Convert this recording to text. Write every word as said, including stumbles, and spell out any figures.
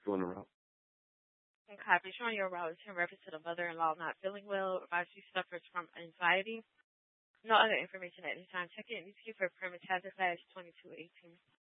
doing the route. Okay, be showing your route is in reference to the mother-in-law not feeling well, or she suffers from anxiety. No other information at this time. Check in. You for premise hazard class twenty-two eighteen.